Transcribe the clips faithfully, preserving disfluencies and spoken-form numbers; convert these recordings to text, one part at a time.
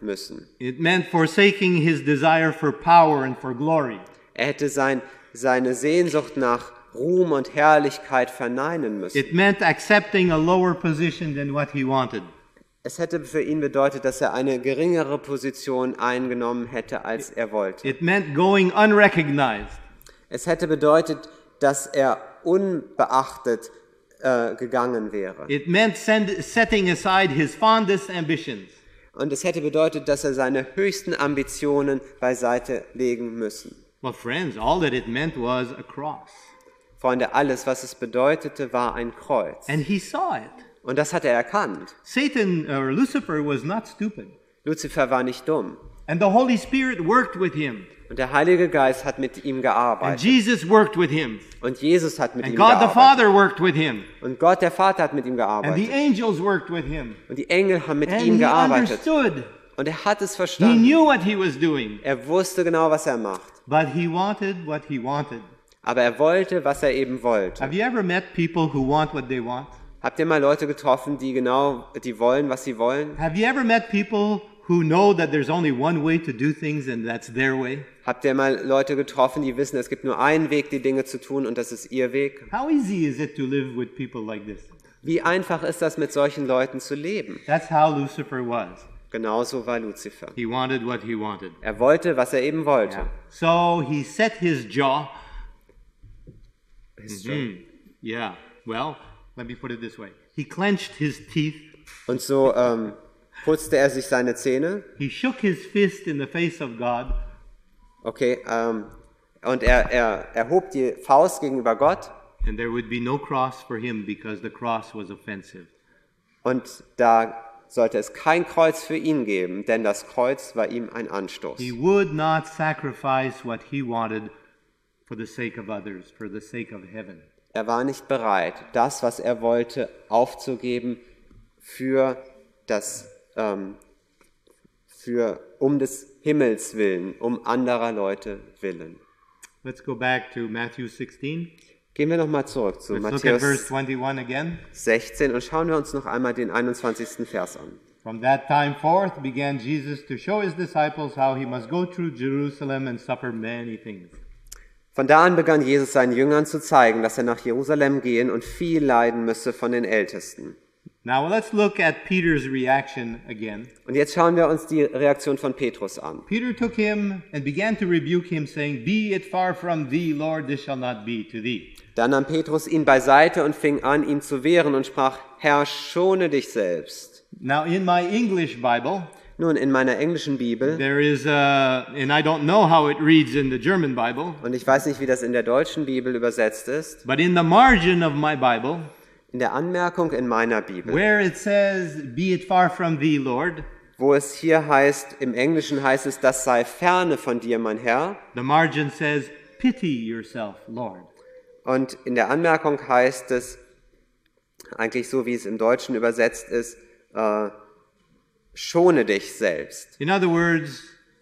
müssen. It meant forsaking his desire for power and for glory. Er hätte sein, seine Sehnsucht nach Ruhm und Herrlichkeit verneinen müssen. It meant accepting a lower position than what he wanted. Es hätte für ihn bedeutet, dass er eine geringere Position eingenommen hätte, als er wollte. It meant going unrecognized. Es hätte bedeutet, dass er unbeachtet äh, gegangen wäre. It meant send, setting aside his fondest ambitions. Und es hätte bedeutet, dass er seine höchsten Ambitionen beiseite legen müssen. Well, friends, all that it meant was a cross. Freunde, alles, was es bedeutete, war ein Kreuz. And he saw it. Und das hat er erkannt. Satan, or Lucifer, was not stupid. Luzifer war nicht dumm. And the Holy Spirit worked with him. Und der Heilige Geist hat mit ihm And gearbeitet. Jesus worked with him. Und Jesus hat mit And ihm God the gearbeitet. Father worked with him. Und Gott, der Vater, hat mit ihm And the gearbeitet. angels worked with him. Und die Engel haben mit And ihm he gearbeitet. understood. Und er hat es He verstanden. knew what he was doing. Er wusste genau, was er macht. But he wanted what he wanted. Aber er wollte, was er eben wollte. Have you ever met people who want what they want? Habt ihr mal Leute getroffen, die genau, die wollen, was sie wollen? Have you ever met people who know that there's only one way to do things and that's their way? Habt ihr mal Leute getroffen, die wissen, es gibt nur einen Weg, die Dinge zu tun, und das ist ihr Weg? How easy is it to live with people like this? Wie einfach ist das, mit solchen Leuten zu leben? That's how Lucifer was. Genauso war Luzifer. He wanted what he wanted. Er wollte, was er eben wollte. Yeah. So he set his jaw. Mhm. Yeah. Well, let me put it this way. He clenched his teeth. Und so ähm, putzte er sich seine Zähne. He shook his fist in the face of God. Okay, ähm, und er, er erhob die Faust gegenüber Gott. And there would be no cross for him because the cross was offensive. Und da sollte es kein Kreuz für ihn geben, denn das Kreuz war ihm ein Anstoß. He would not sacrifice what he wanted for the sake of others, for the sake of heaven. Er war nicht bereit, das, was er wollte, aufzugeben für das, ähm, für, um des Himmels willen, um anderer Leute willen. Let's go back to Matthew sixteen. Gehen wir nochmal zurück zu Let's look at verse Matthäus twenty-one again. sechzehn und schauen wir uns noch einmal den einundzwanzigsten Vers an. From that time forth began Jesus to show his disciples how he must go through Jerusalem and suffer many things. Von da an begann Jesus seinen Jüngern zu zeigen, dass er nach Jerusalem gehen und viel leiden müsse von den Ältesten. Now let's look at Peter's reaction again. Und jetzt schauen wir uns die Reaktion von Petrus an. Peter took him and began to rebuke him, saying, Be it far from thee, Lord, this shall not be to thee. Dann nahm Petrus ihn beiseite und fing an, ihn zu wehren und sprach, Herr, schone dich selbst. Now in my English Bible, Nun, in meiner englischen Bibel, there is a, and I don't know how it reads in the German Bible, und ich weiß nicht, wie das in der deutschen Bibel übersetzt ist, but in the margin of my Bible, in der Anmerkung in meiner Bibel, where it says, Be it far from thee, Lord, wo es hier heißt, im Englischen heißt es, das sei ferne von dir, mein Herr, the margin says, Pity yourself, Lord. und in der Anmerkung heißt es, eigentlich so wie es im Deutschen übersetzt ist, äh, schone dich selbst. In other words,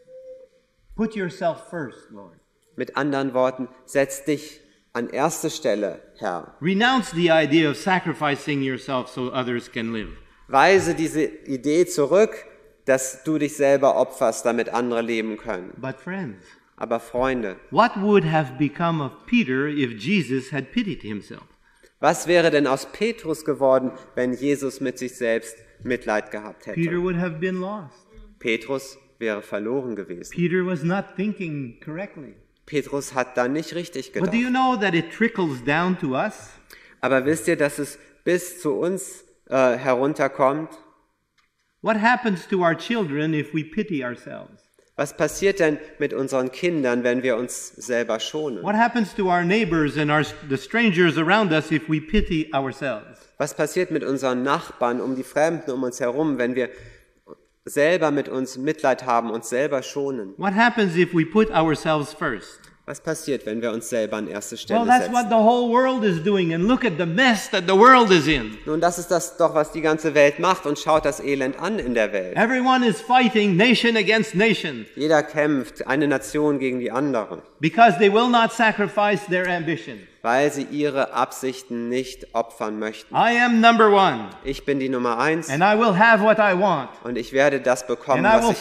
put yourself first, Lord. Mit anderen Worten, setz dich an erste Stelle, Herr. Renounce the idea of sacrificing yourself so others can live. Weise diese Idee zurück, dass du dich selber opferst, damit andere leben können. But friends, Aber Freunde, what would have become of Peter if Jesus had pitied himself? was wäre denn aus Petrus geworden, wenn Jesus mit sich selbst Mitleid gehabt Peter hätte? would have been lost. Petrus wäre verloren gewesen. Peter was not thinking correctly. Petrus hat da nicht richtig But do gedacht. you know that it trickles down to us? Aber wisst ihr, dass es bis zu uns äh, herunterkommt? What happens to our children if we pity ourselves? Was passiert denn mit unseren Kindern, wenn wir uns selber schonen? What happens to our neighbors and our, the strangers around us if we pity ourselves? Was passiert mit unseren Nachbarn, um die Fremden um uns herum, wenn wir selber mit uns Mitleid haben, uns selber schonen? What happens if we put ourselves first? Was passiert, wenn wir uns selber an erste Stelle Well, that's what setzen? the whole world is doing, and look at the mess that the world is in. Nun, das ist das doch, was die ganze Welt macht, und schaut das Elend an in der Welt. Everyone is fighting nation against nation Jeder kämpft, eine Nation gegen die andere, because they will not sacrifice their ambition. weil sie ihre Absichten nicht opfern möchten. I am number one, Ich bin die Nummer eins and I will have what I want, und ich werde das bekommen, and I was will ich